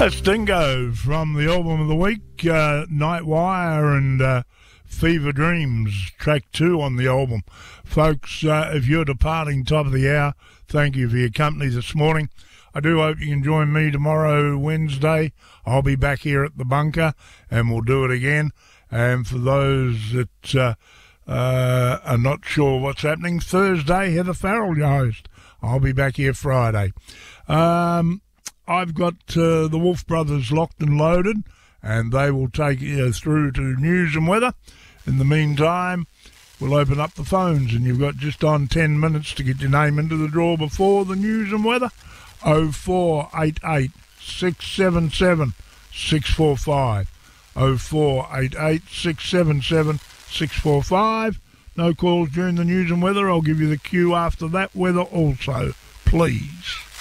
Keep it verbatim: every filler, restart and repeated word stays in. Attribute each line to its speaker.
Speaker 1: Stingo from the album of the week, uh, Nightwire and uh, Fever Dreams, track two on the album. Folks, uh, if you're departing top of the hour, thank you for your company this morning. I do hope you can join me tomorrow, Wednesday. I'll be back here at the bunker and we'll do it again. And for those that uh, uh, are not sure what's happening, Thursday, Heather Farrell, your host. I'll be back here Friday. Um... I've got uh, the Wolf Brothers locked and loaded, and they will take you through to news and weather. In the meantime, we'll open up the phones, and you've got just on ten minutes to get your name into the draw before the news and weather. oh four eight eight, six seven seven, six four five. oh four eight eight, six seven seven, six four five. No calls during the news and weather. I'll give you the cue after that weather also, please.